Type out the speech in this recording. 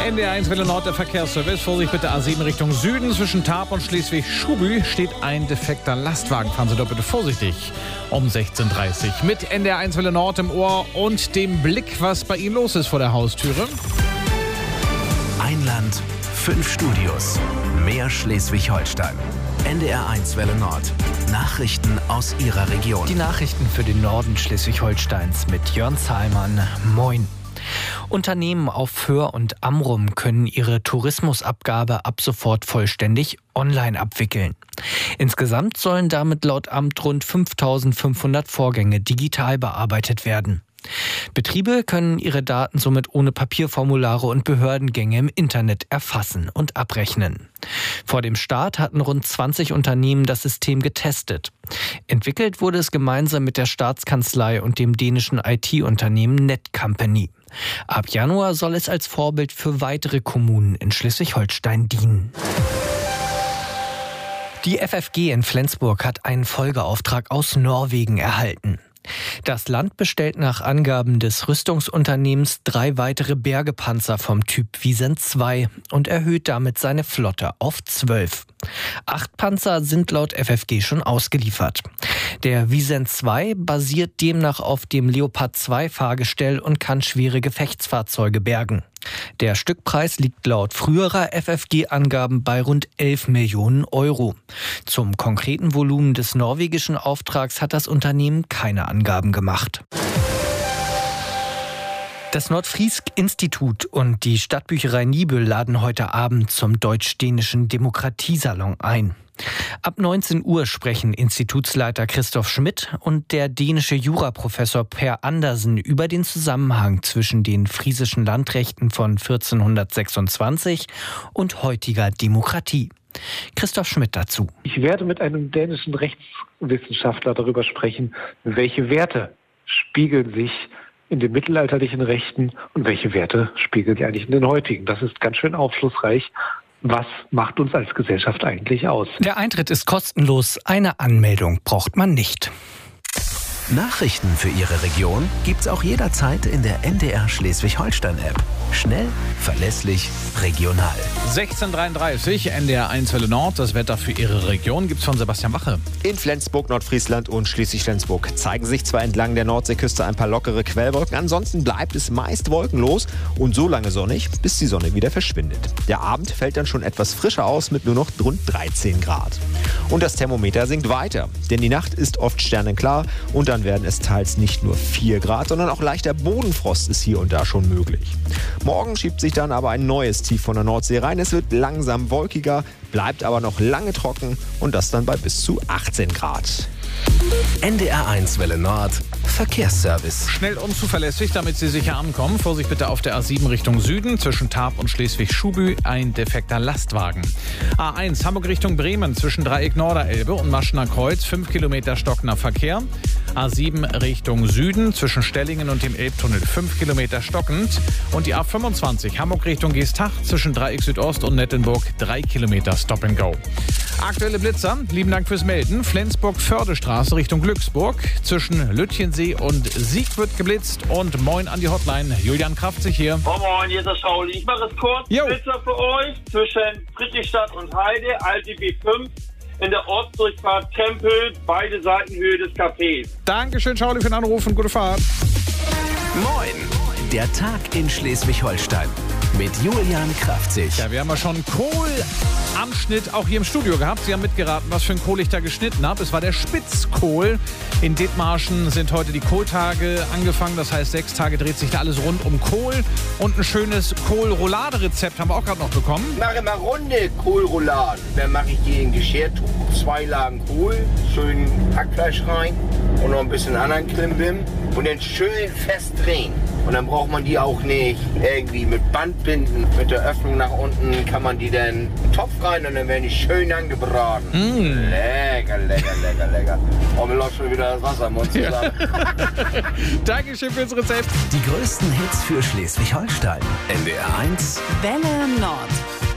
NDR1 Welle Nord, der Verkehrsservice. Vorsicht bitte A7 Richtung Süden. Zwischen Tarp und Schleswig-Schubü steht ein defekter Lastwagen. Fahren Sie dort bitte vorsichtig um 16:30 Uhr. Mit NDR1 Welle Nord im Ohr und dem Blick, was bei Ihnen los ist vor der Haustüre. Ein Land, 5 Studios. Mehr Schleswig-Holstein. NDR1 Welle Nord. Nachrichten aus Ihrer Region. Die Nachrichten für den Norden Schleswig-Holsteins mit Jörn Zahlmann. Moin. Unternehmen auf Föhr und Amrum können ihre Tourismusabgabe ab sofort vollständig online abwickeln. Insgesamt sollen damit laut Amt rund 5.500 Vorgänge digital bearbeitet werden. Betriebe können ihre Daten somit ohne Papierformulare und Behördengänge im Internet erfassen und abrechnen. Vor dem Start hatten rund 20 Unternehmen das System getestet. Entwickelt wurde es gemeinsam mit der Staatskanzlei und dem dänischen IT-Unternehmen Netcompany. Ab Januar soll es als Vorbild für weitere Kommunen in Schleswig-Holstein dienen. Die FFG in Flensburg hat einen Folgeauftrag aus Norwegen erhalten. Das Land bestellt nach Angaben des Rüstungsunternehmens 3 weitere Bergepanzer vom Typ Wisent II und erhöht damit seine Flotte auf 12. 8 Panzer sind laut FFG schon ausgeliefert. Der Wisent II basiert demnach auf dem Leopard 2 Fahrgestell und kann schwere Gefechtsfahrzeuge bergen. Der Stückpreis liegt laut früherer FFG-Angaben bei rund 11 Millionen Euro. Zum konkreten Volumen des norwegischen Auftrags hat das Unternehmen keine Angaben gemacht. Das Nordfriesk-Institut und die Stadtbücherei Niebüll laden heute Abend zum deutsch-dänischen Demokratiesalon ein. Ab 19 Uhr sprechen Institutsleiter Christoph Schmidt und der dänische Juraprofessor Per Andersen über den Zusammenhang zwischen den friesischen Landrechten von 1426 und heutiger Demokratie. Christoph Schmidt dazu. Ich werde mit einem dänischen Rechtswissenschaftler darüber sprechen, welche Werte spiegeln sich in den mittelalterlichen Rechten und welche Werte spiegeln sich eigentlich in den heutigen. Das ist ganz schön aufschlussreich. Was macht uns als Gesellschaft eigentlich aus? Der Eintritt ist kostenlos. Eine Anmeldung braucht man nicht. Nachrichten für Ihre Region gibt's auch jederzeit in der NDR Schleswig-Holstein-App. Schnell, verlässlich, regional. 16:33 NDR1 Welle Nord. Das Wetter für Ihre Region gibt's von Sebastian Wache. In Flensburg, Nordfriesland und Schleswig-Flensburg zeigen sich zwar entlang der Nordseeküste ein paar lockere Quellwolken, ansonsten bleibt es meist wolkenlos und so lange sonnig, bis die Sonne wieder verschwindet. Der Abend fällt dann schon etwas frischer aus mit nur noch rund 13 Grad. Und das Thermometer sinkt weiter, denn die Nacht ist oft sternenklar und dann werden es teils nicht nur 4 Grad, sondern auch leichter Bodenfrost ist hier und da schon möglich. Morgen schiebt sich dann aber ein neues Tief von der Nordsee rein. Es wird langsam wolkiger, bleibt aber noch lange trocken und das dann bei bis zu 18 Grad. NDR1 Welle Nord, Verkehrsservice. Schnell und zuverlässig, damit Sie sicher ankommen. Vorsicht bitte auf der A7 Richtung Süden. Zwischen Tarp und Schleswig-Schubü ein defekter Lastwagen. A1 Hamburg Richtung Bremen. Zwischen Dreieck Norderelbe und Maschener Kreuz 5 Kilometer stockender Verkehr. A7 Richtung Süden. Zwischen Stellingen und dem Elbtunnel 5 Kilometer stockend. Und die A25 Hamburg Richtung Geesthacht. Zwischen Dreieck Südost und Nettenburg 3 Kilometer Stop and Go. Aktuelle Blitzer. Lieben Dank fürs Melden. Flensburg-Fördestraße Richtung Glücksburg. Zwischen Lütchensee und Sieg wird geblitzt. Und moin an die Hotline. Julian Kraftzig hier. Moin, hier ist der Schauli. Ich mache es kurz. Jo. Blitzer für euch zwischen Friedrichstadt und Heide, Alte B5. In der Ortsdurchfahrt Tempel, beide Seitenhöhe des Cafés. Dankeschön, Schauli, für den Anruf und gute Fahrt. Moin, der Tag in Schleswig-Holstein mit Julian Kraftzig. Ja, wir haben ja schon Kohl am Schnitt auch hier im Studio gehabt. Sie haben mitgeraten, was für ein Kohl ich da geschnitten habe. Es war der Spitzkohl. In Dithmarschen sind heute die Kohltage angefangen. Das heißt, 6 Tage dreht sich da alles rund um Kohl. Und ein schönes Kohlroulade-Rezept haben wir auch gerade noch bekommen. Ich mache immer runde Kohlrouladen. Dann mache ich die in Geschirrtuch. 2 Lagen Kohl, schön Hackfleisch rein und noch ein bisschen anderen Klimbim. Und dann schön fest drehen. Und dann braucht man die auch nicht irgendwie mit Band binden. Mit der Öffnung nach unten kann man die dann in den Topf rein und dann werden die schön angebraten. Lecker, lecker, lecker, lecker. Oh, mir läuft schon wieder das Wasser im Mund zusammen. Dankeschön fürs Rezept. Die größten Hits für Schleswig-Holstein. NDR1 Welle Nord.